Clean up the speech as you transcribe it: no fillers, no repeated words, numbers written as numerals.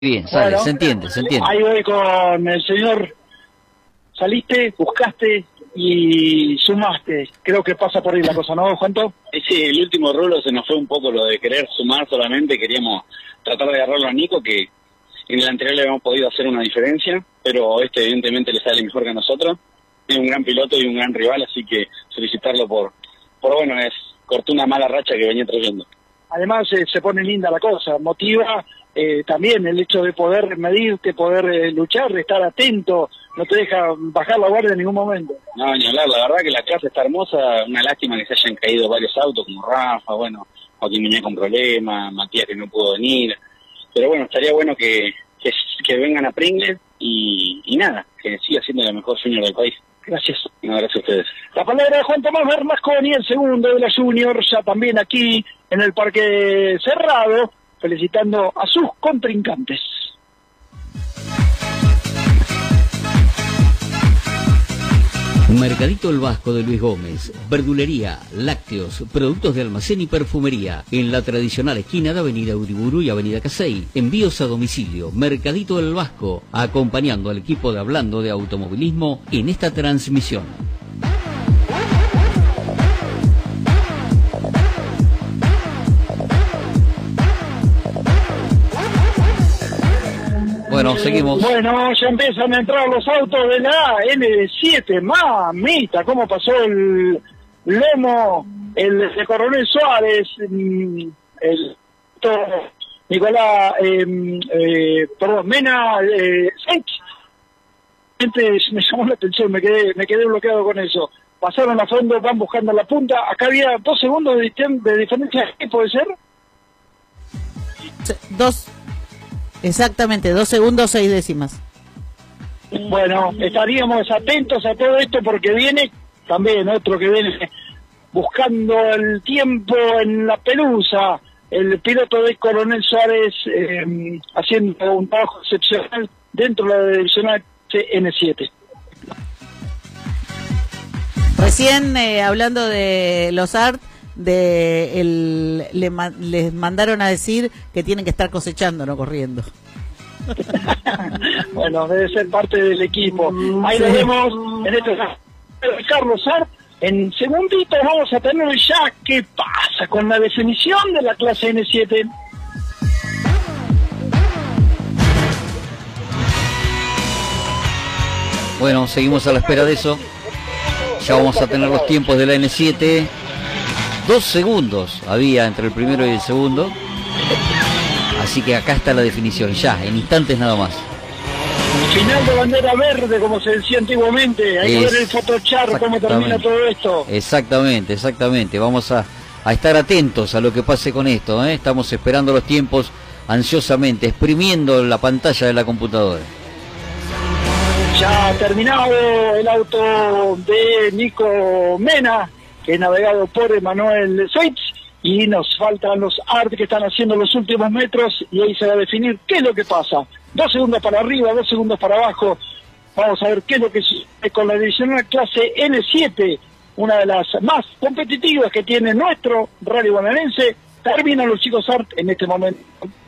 Bien, sale, Bueno, se entiende. Ahí voy con el señor. Saliste, buscaste y sumaste. Creo que pasa por ahí la cosa, ¿no, Juanto? Sí, el último rulo se nos fue un poco lo de querer sumar solamente. Queríamos tratar de agarrarlo a Nico, que en el anterior le habíamos podido hacer una diferencia, pero evidentemente le sale mejor que a nosotros. Es un gran piloto y un gran rival, así que felicitarlo por bueno, cortó una mala racha que venía trayendo. Además se pone linda la cosa, motiva también el hecho de poder medirte, poder luchar, estar atento, no te deja bajar la guardia en ningún momento. No, ni hablar, la verdad que la clase está hermosa, una lástima que se hayan caído varios autos como Rafa, bueno, Joaquín Muñoz con problemas, Matías que no pudo venir, pero bueno, estaría bueno que vengan a Pringles y nada, que siga siendo la mejor junior del país. Gracias. No, gracias a ustedes. La palabra de Juan Tomás Bernasconi, el segundo de la Junior, ya también aquí en el Parque Cerrado, felicitando a sus contrincantes. Mercadito El Vasco de Luis Gómez, verdulería, lácteos, productos de almacén y perfumería, en la tradicional esquina de Avenida Uriburu y Avenida Casey. Envíos a domicilio, Mercadito El Vasco, acompañando al equipo de Hablando de Automovilismo en esta transmisión. Bueno, seguimos. Bueno, ya empiezan a entrar los autos de la N7. Mamita, cómo pasó el lomo, el de Coronel Suárez, Nicolás, Mena, me llamó la atención, me quedé bloqueado con eso. Pasaron a fondo, van buscando la punta. Acá había 2 segundos de diferencia. ¿Qué puede ser? Exactamente, 2 segundos 6 décimas. Bueno, estaríamos atentos a todo esto porque viene también otro que viene buscando el tiempo en la pelusa, el piloto de Coronel Suárez haciendo un trabajo excepcional dentro de la divisional N7. Recién hablando de los ART, les mandaron a decir que tienen que estar cosechando, no corriendo. Bueno, debe ser parte del equipo. Ahí lo vemos en este Carlos Art. En segunditos vamos a tener ya qué pasa con la definición de la clase N7. Bueno, seguimos a la espera de eso. Ya vamos a tener los tiempos de la N7. 2 segundos había entre el primero y el segundo. Así que acá está la definición, ya, en instantes nada más. Final de bandera verde, como se decía antiguamente. Hay que ver el photochart, cómo termina todo esto. Exactamente. Vamos a estar atentos a lo que pase con esto, ¿eh? Estamos esperando los tiempos ansiosamente, exprimiendo la pantalla de la computadora. Ya ha terminado el auto de Nico Mena, que he navegado por Emanuel Seitz, y nos faltan los ART que están haciendo los últimos metros, y ahí se va a definir qué es lo que pasa. 2 segundos para arriba, 2 segundos para abajo. Vamos a ver qué es lo que sucede con la divisional clase N7, una de las más competitivas que tiene nuestro rally bonaerense. Terminan los chicos ART en este momento.